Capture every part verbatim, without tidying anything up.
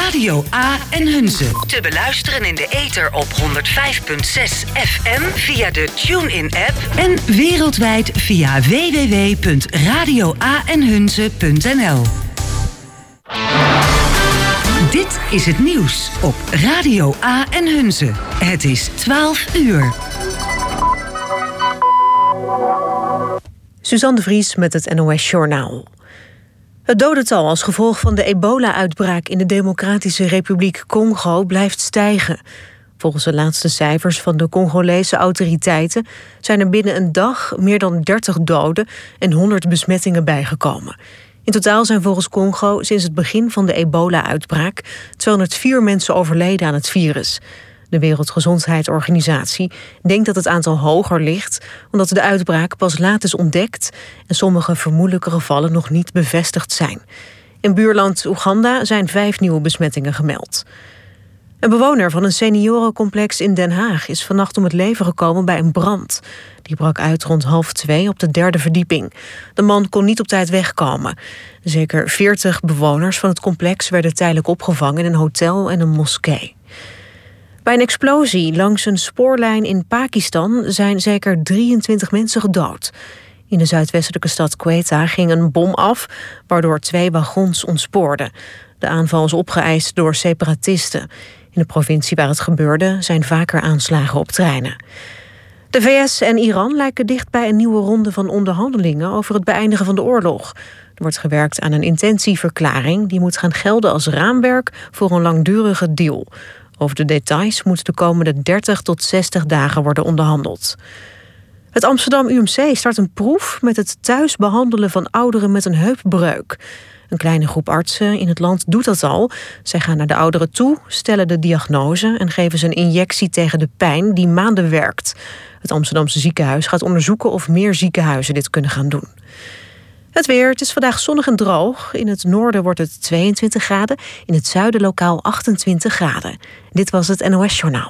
Radio A en Hunze. Te beluisteren in de ether op honderd vijf komma zes F M via de TuneIn-app en wereldwijd via w w w punt radio a en hunze punt n l. Dit is het nieuws op Radio A en Hunze. Het is twaalf uur. Suzanne de Vries met het N O S-journaal. Het dodental als gevolg van de ebola-uitbraak in de Democratische Republiek Congo blijft stijgen. Volgens de laatste cijfers van de Congolese autoriteiten zijn er binnen een dag meer dan dertig doden en honderd besmettingen bijgekomen. In totaal zijn volgens Congo sinds het begin van de ebola-uitbraak tweehonderdvier mensen overleden aan het virus. De Wereldgezondheidsorganisatie denkt dat het aantal hoger ligt omdat de uitbraak pas laat is ontdekt en sommige vermoedelijke gevallen nog niet bevestigd zijn. In buurland Oeganda zijn vijf nieuwe besmettingen gemeld. Een bewoner van een seniorencomplex in Den Haag is vannacht om het leven gekomen bij een brand. Die brak uit rond half twee op de derde verdieping. De man kon niet op tijd wegkomen. Zeker veertig bewoners van het complex werden tijdelijk opgevangen in een hotel en een moskee. Bij een explosie langs een spoorlijn in Pakistan zijn zeker drieëntwintig mensen gedood. In de zuidwestelijke stad Quetta ging een bom af, waardoor twee wagons ontspoorden. De aanval is opgeëist door separatisten. In de provincie waar het gebeurde zijn vaker aanslagen op treinen. De V S en Iran lijken dicht bij een nieuwe ronde van onderhandelingen over het beëindigen van de oorlog. Er wordt gewerkt aan een intentieverklaring die moet gaan gelden als raamwerk voor een langdurige deal. Over de details moet de komende dertig tot zestig dagen worden onderhandeld. Het Amsterdam U M C start een proef met het thuis behandelen van ouderen met een heupbreuk. Een kleine groep artsen in het land doet dat al. Zij gaan naar de ouderen toe, stellen de diagnose en geven ze een injectie tegen de pijn die maanden werkt. Het Amsterdamse ziekenhuis gaat onderzoeken of meer ziekenhuizen dit kunnen gaan doen. Het weer, het is vandaag zonnig en droog. In het noorden wordt het tweeëntwintig graden, in het zuiden lokaal achtentwintig graden. Dit was het N O S-journaal.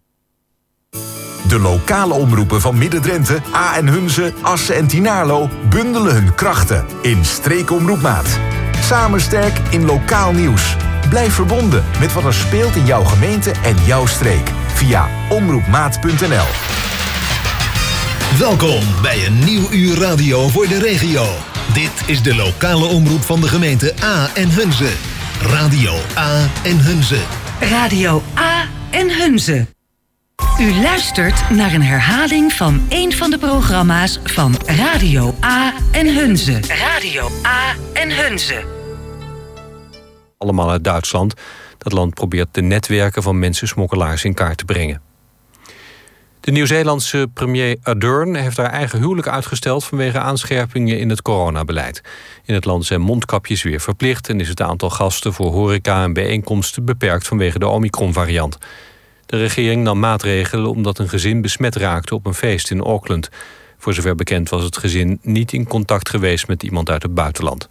De lokale omroepen van Midden-Drenthe, A en Hunze, Assen en Tynaarlo bundelen hun krachten in Streekomroepmaat. Samen sterk in lokaal nieuws. Blijf verbonden met wat er speelt in jouw gemeente en jouw streek via omroepmaat punt n l. Welkom bij een nieuw uur radio voor de regio. Dit is de lokale omroep van de gemeente A en Hunze. Radio A en Hunze. Radio A en Hunze. U luistert naar een herhaling van een van de programma's van Radio A en Hunze. Radio A en Hunze. Allemaal uit Duitsland. Dat land probeert de netwerken van mensensmokkelaars in kaart te brengen. De Nieuw-Zeelandse premier Ardern heeft haar eigen huwelijk uitgesteld vanwege aanscherpingen in het coronabeleid. In het land zijn mondkapjes weer verplicht en is het aantal gasten voor horeca en bijeenkomsten beperkt vanwege de Omicron-variant. De regering nam maatregelen omdat een gezin besmet raakte op een feest in Auckland. Voor zover bekend was het gezin niet in contact geweest met iemand uit het buitenland.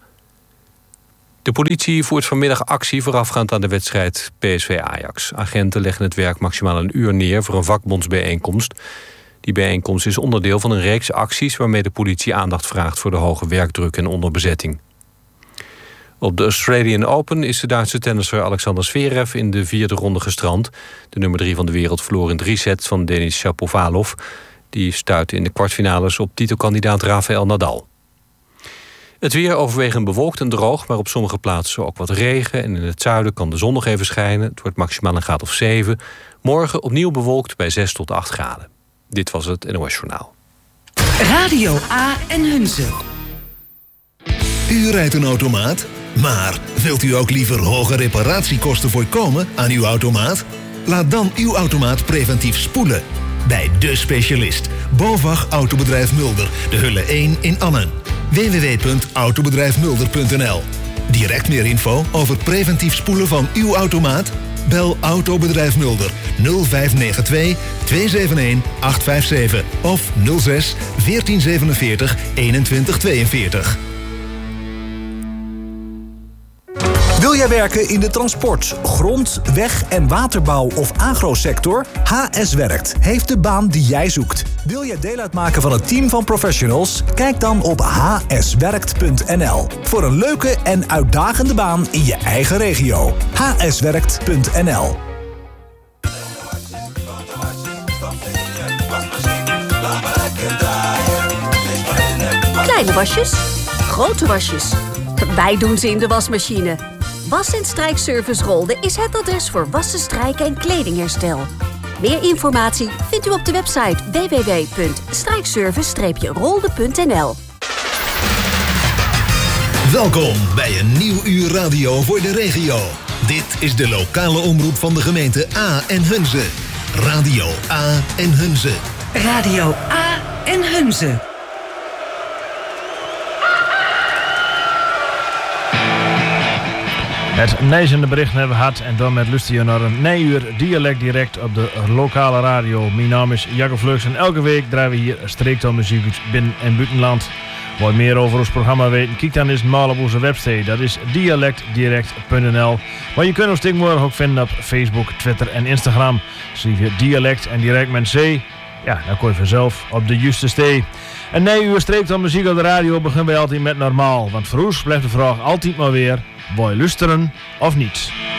De politie voert vanmiddag actie voorafgaand aan de wedstrijd P S V-Ajax. Agenten leggen het werk maximaal een uur neer voor een vakbondsbijeenkomst. Die bijeenkomst is onderdeel van een reeks acties waarmee de politie aandacht vraagt voor de hoge werkdruk en onderbezetting. Op de Australian Open is de Duitse tennisser Alexander Zverev in de vierde ronde gestrand. De nummer drie van de wereld verloor in drie sets van Denis Shapovalov. Die stuitte in de kwartfinales op titelkandidaat Rafael Nadal. Het weer overwegend bewolkt en droog, maar op sommige plaatsen ook wat regen. En in het zuiden kan de zon nog even schijnen. Het wordt maximaal een graad of zeven. Morgen opnieuw bewolkt bij zes tot acht graden. Dit was het N O S-journaal. Radio A en Hunze. U rijdt een automaat, maar wilt u ook liever hoge reparatiekosten voorkomen aan uw automaat? Laat dan uw automaat preventief spoelen. Bij De Specialist, BOVAG Autobedrijf Mulder, de Hulle één in Annen. w w w punt autobedrijf mulder punt n l. Direct meer info over preventief spoelen van uw automaat? Bel Autobedrijf Mulder nul vijf negen twee twee zeven een acht vijf zeven of nul zes veertien zevenenveertig eenentwintig tweeënveertig. Wil jij werken in de transport, grond, weg- en waterbouw of agrosector? H S Werkt heeft de baan die jij zoekt. Wil jij deel uitmaken van het team van professionals? Kijk dan op h s werkt punt n l voor een leuke en uitdagende baan in je eigen regio. h s werkt punt n l. Kleine wasjes, grote wasjes. Wij doen ze in de wasmachine. Was- en Strijkservice Rolde is het adres voor wassen, strijken en kledingherstel. Meer informatie vindt u op de website w w w punt strijkservice rolde punt n l. Welkom bij een nieuw uur radio voor de regio. Dit is de lokale omroep van de gemeente A en Hunze. Radio A en Hunze. Radio A en Hunze. Het nijzende bericht hebben we gehad en dan met luisteren naar een nijuur dialect direct op de lokale radio. Mijn naam is Jacob Vleugs en elke week draaien we hier streektaalmuziek uit binnen- en buitenland. Wil je meer over ons programma weten? Kijk dan eens maar op onze website. Dat is dialect direct punt n l. Maar je kunt ons tegenwoordig ook vinden op Facebook, Twitter en Instagram. Schrijf je dialect en direct met C. Ja, dan kom je vanzelf op de juiste stee. En nee, uw streektaalmuziek op de radio beginnen wij altijd met normaal. Want voor ons blijft de vraag altijd maar weer: wil je luisteren of niet?